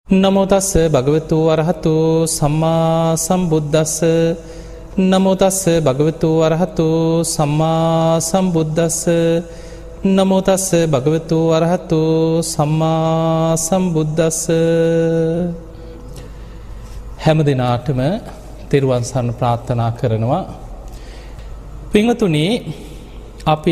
නමෝ තස්ස භගවතු වරහතු සම්මා සම්බුද්දස්ස නමෝ තස්ස භගවතු වරහතු සම්මා සම්බුද්දස්ස නමෝ තස්ස භගවතු වරහතු සම්මා සම්බුද්දස්ස හැම දිනාටම තෙරුවන් සරණ ප්‍රාර්ථනා කරනවා. පින්වතුනි, අපි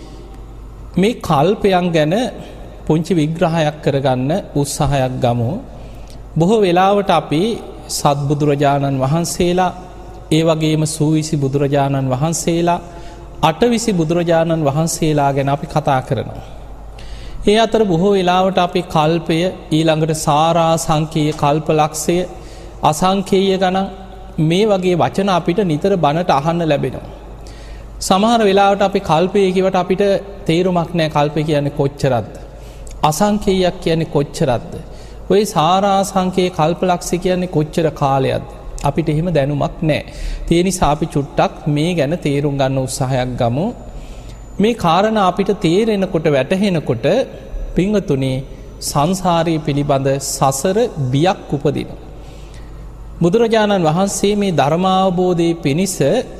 මේ කල්පයන් ගැන පුංචි විග්‍රහයක් කරගන්න උත්සාහයක් ගමු. බොහෝ වෙලාවට අපි සත්බුදුරජාණන් වහන්සේලා, ඒ වගේම සූවිසි බුදුරජාණන් වහන්සේලා, අටවිසි බුදුරජාණන් වහන්සේලා ගැන අපි කතා කරනවා. ඒ අතර බොහෝ වෙලාවට අපි කල්පය, ඊළඟට සාරා සංකේය කල්පලක්ෂය, අසංකේය ගණන්, මේ වගේ වචන අපිට නිතර බණට අහන්න ලැබෙනවා. සමහර වෙලාවට අපි කල්පය කියවට අපිට තේරුමක් නෑ කල්පය කියන්නේ කොච්චරක්ද, අසංකේයයක් කියන්නේ කොච්චරක්ද, ඔය සාරාසංකේය කල්පලක්ෂය කියන්නේ කොච්චර කාලයක්ද, අපිට එහෙම දැනුමක් නෑ. ඒ නිසා අපි චුට්ටක් මේ ගැන තේරුම් ගන්න උත්සාහයක් ගමු. මේ කාරණා අපිට තේරෙනකොට, වැටහෙනකොට පින්වතුනි, සංසාරය පිළිබඳ සසර බියක් උපදිනවා. බුදුරජාණන් වහන්සේ මේ ධර්මාවබෝධයේ පිණිස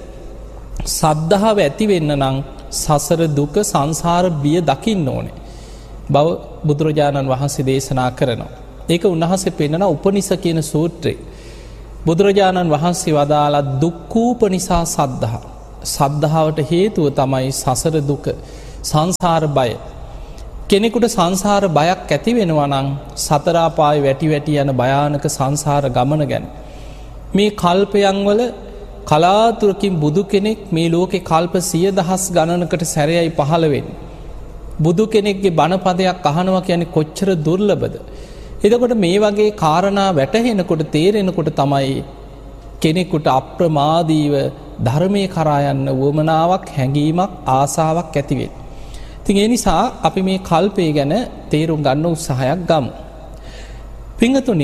සද්ධාව ඇති වෙන්න නම් සසර දුක, සංසාර බිය දකින්න ඕනේ බව බුදුරජාණන් වහන්සේ දේශනා කරනවා. ඒක උන්වහන්සේ පෙන්නන උපනිස කියන සූත්‍රයේ බුදුරජාණන් වහන්සේ වදාලා දුක්ඛූපනිසා සද්ධා. සද්ධාවට හේතුව තමයි සසර දුක, සංසාර බය. කෙනෙකුට සංසාර බයක් ඇති වෙනවා නම් සතර අපායේ වැටි වැටි යන භයානක සංසාර ගමන ගැන, මේ කල්පයන් වල කලාතුරකින් බුදු කෙනෙක් මේ ලෝකේ කල්ප 100,000 ගණනකට සැරයයි පහළ වෙන්නේ. බුදු කෙනෙක්ගේ බණපදයක් අහනවා කියන්නේ කොච්චර දුර්ලභද. එතකොට මේ වගේ කාරණා වැටහෙනකොට, තේරෙනකොට තමයි කෙනෙකුට අප්‍රමාදීව ධර්මයේ කරා යන්න වමනාවක්, හැඟීමක්, ආසාවක් ඇති වෙන්නේ. ඉතින් ඒ නිසා අපි මේ කල්පය ගැන තේරුම් ගන්න උත්සාහයක් ගමු. පින්වතුනි,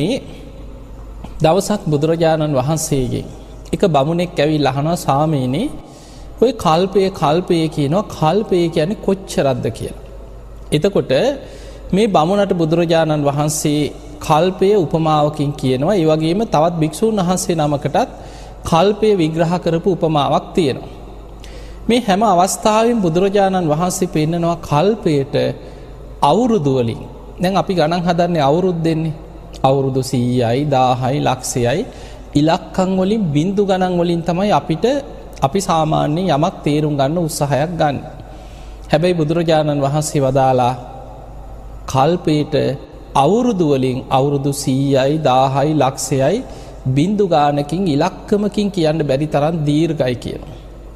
දවසක් බුදුරජාණන් වහන්සේගෙන් එක බමුණෙක් ඇවිල්ලා අහනවා, ස්වාමීනි, ඔය කල්පය කියනවා, කල්පය කියන්නේ කොච්චරක්ද කියලා. එතකොට මේ බමුණට බුදුරජාණන් වහන්සේ කල්පය උපමාවකින් කියනවා. ඒ වගේම තවත් භික්ෂූන් වහන්සේ නමකටත් කල්පය විග්‍රහ කරපු උපමාවක් තියෙනවා. මේ හැම අවස්ථාවෙන් බුදුරජාණන් වහන්සේ පෙන්නනවා කල්පයට අවුරුදු වලින්. දැන් අපි ගණන් හදන්නේ අවුරුදු දෙන්නේ. අවුරුදු 100යි, 1000යි, ලක්ෂයයි, ඉලක්කම් වලින්, බිංදු ගණන් වලින් තමයි අපි සාමාන්‍යයෙන් යමක් තේරුම් ගන්න උත්සාහයක් ගන්න. හැබැයි බුදුරජාණන් වහන්සේ වදාලා කල්පයට අවුරුදු වලින් අවුරුදු 100යි, 1000යි, ලක්ෂයයි, බිංදු ගානකින්, ඉලක්කමකින් කියන්න බැරි තරම් දීර්ඝයි කියනවා.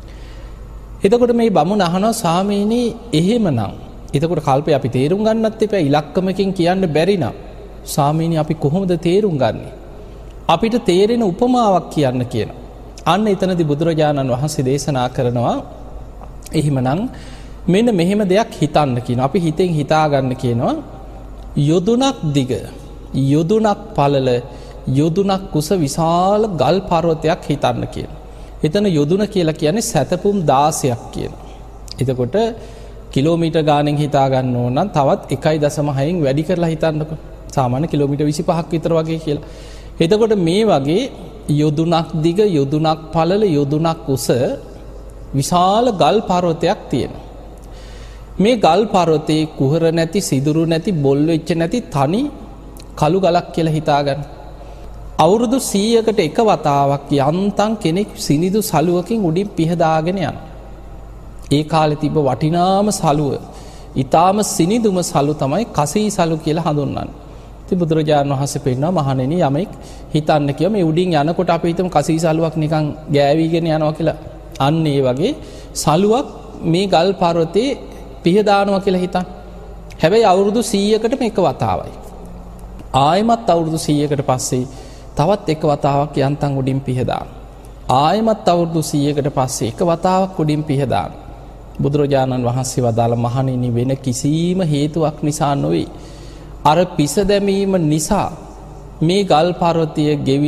එතකොට මේ බමුණ අහනවා, ස්වාමීනි, එහෙමනම් එතකොට කල්පය අපි තේරුම් ගන්නත් එපා, ඉලක්කමකින් කියන්න බැරි නම් ස්වාමීනි අපි කොහොමද තේරුම් ගන්නේ? අපිට තේරෙන උපමාවක් කියන්න කියනවා. අන්න එතනදී බුදුරජාණන් වහන්සේ දේශනා කරනවා, එහෙමනම් මෙන්න මෙහෙම දෙයක් හිතන්න කියනවා. අපි හිතෙන් හිතාගන්න කියනවා, යොදුනක් දිග, යොදුනක් පළල, යොදුනක් කුස විශාල ගල් පර්වතයක් හිතන්න කියනවා. එතන යොදුන කියලා කියන්නේ සැතපුම් 16ක් කියනවා. එතකොට කිලෝමීටර් ගානෙන් හිතාගන්න ඕන නම් තවත් 1.6න් වැඩි කරලා හිතන්නකො. සාමාන්‍ය කිලෝමීටර් 25ක් විතර වගේ කියලා. එතකොට මේ වගේ යොදුනක් දිග, යොදුනක් පළල, යොදුනක් උස විශාල ගල් පර්වතයක් තියෙනවා. මේ ගල් පර්වතයේ කුහර නැති, සිදුරු නැති, බොල් වෙච්ච නැති තනි කළු ගලක් කියලා හිතාගන්න. අවුරුදු 100කට එක වතාවක් යන්තම් කෙනෙක් සිනිදු සලුවකින් උඩින් පිහදාගෙන යනවා. ඒ කාලේ තිබ්බ වටිනාම සලුව, ඊටාම සිනිදුම සලු තමයි කසී සලු කියලා හඳුන්වන්නේ. ඉතින් බුදුරජාණන් වහන්සේ පෙන්නනවා, මහණෙනි, යමෙක් හිතන්න කියව මේ උඩින් යනකොට අපි හිතමු කසී සලුවක් නිකන් ගෑවිගෙන යනවා කියලා. අන්න ඒ වගේ සලුවක් මේ ගල් පර්වතේ පිහදානවා කියලා හිතන්න. හැබැයි අවුරුදු 100කටම එක වතාවයි. ආයෙමත් අවුරුදු 100කට පස්සේ තවත් එක වතාවක් යන්තම් උඩින් පිහදාන. ආයෙමත් අවුරුදු 100කට පස්සේ එක වතාවක් උඩින් පිහදාන. බුදුරජාණන් වහන්සේ වදාළ, මහණෙනි, වෙන කිසිම හේතුවක් නිසා නොවේ. අර පිස දැමීම නිසා මේ ගල් පර්වතය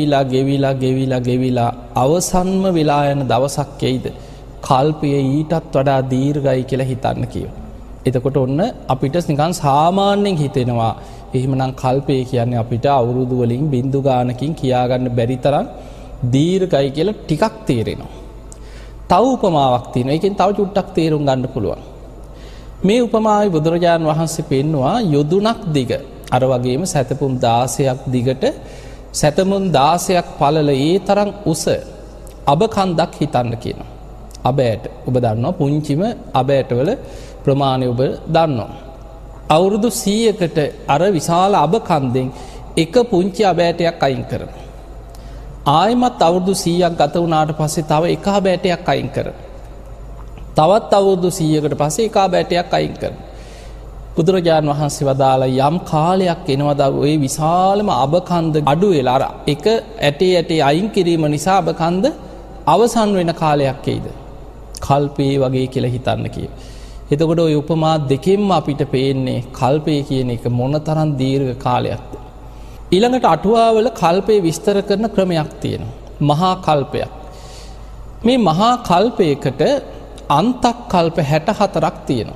ගෙවිලා අවසන්ම වෙලා යන දවසක් එයිද කල්පය ඊටත් වඩා දීර්ඝයි කියලා හිතන්න කියව. එතකොට ඔන්න අපිට නිකන් සාමාන්‍යයෙන් හිතෙනවා එහෙමනම් කල්පය කියන්නේ අපිට අවුරුදු වලින් බින්දු ගානකින් කියාගන්න බැරි තරම් දීර්ඝයි කියලා ටිකක් තේරෙනවා. තව උපමාවක් තියෙනවා. ඒකෙන් තව චුට්ටක් තේරුම් ගන්න පුළුවන්. මේ උපමාවේ බුදුරජාණන් වහන්සේ පෙන්නවා යොදුනක් දිග. අර වගේම සැතපුම් 16ක් දිගට සැතමුම් 16ක් පළල ඒ තරම් උස අබ කන්දක් හිතන්න කියනවා. අබ ඇට. ඔබ දන්නවා පුංචිම අබ ඇටවල ප්‍රමාණය ඔබ දන්නවා. අවුරුදු 100කට අර විශාල අබ කන්දෙන් එක පුංචි අබ ඇටයක් අයින් කරනවා. ආයෙමත් අවුරුදු 100ක් ගත වුණාට පස්සේ තව එක අබ ඇටයක් අයින් කරනවා. තවත් අවුරුදු 100කට පස්සේ එක අබ ඇටයක් අයින් කරනවා. බුදුරජාණන් වහන්සේ වදාළ යම් කාලයක් එනවද ওই විශාලම අබ කන්ද අඩු වෙලා අර එක ඇටේ අයින් කිරීම නිසා අබ කන්ද අවසන් වෙන කාලයක් එයිද? කල්පේ වගේ කියලා හිතන්න කිය. එතකොට ওই උපමා දෙකෙන්ම අපිට පේන්නේ කල්පය කියන එක මොනතරම් දීර්ඝ කාලයක්ද. ඊළඟට අටුවාවල කල්පය විස්තර කරන ක්‍රමයක් තියෙනවා. මහා කල්පයක්. මේ මහා කල්පයකට අන්තක් කල්ප 64ක් තියෙනවා.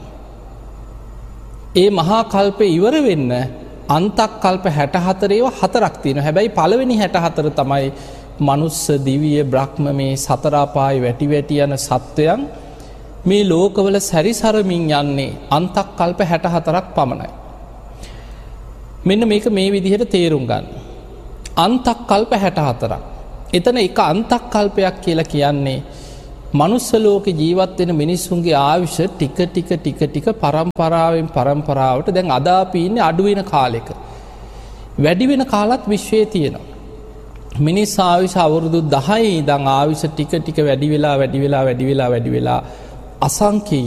ඒ මහා කල්පය ඉවර වෙන්න අන්තක් කල්ප 64 ඒවා 4ක් තියෙනවා. හැබැයි පළවෙනි 64 තමයි මනුස්ස දිවිය බ්‍රහ්ම මේ සතර අපායේ වැටි වැටි යන සත්වයන් මේ ලෝකවල සැරිසරමින් යන්නේ අන්තක් කල්ප 64ක් පමණයි. මෙන්න මේක මේ විදිහට තේරුම් ගන්න. අන්තක් කල්ප 64ක්. එතන එක අන්තක් කල්පයක් කියලා කියන්නේ මනුස්ස ලෝකේ ජීවත් වෙන මිනිස්සුන්ගේ ආයුෂ ටික පරම්පරාවෙන් පරම්පරාවට දැන් අද අපි ඉන්නේ අඩු වෙන කාලෙක. වැඩි වෙන කාලත් විශ්වයේ තියෙනවා. මිනිස් ආයුෂ අවුරුදු 10 ඉඳන් ආයුෂ ටික වැඩි වෙලා අසංඛ්‍යයි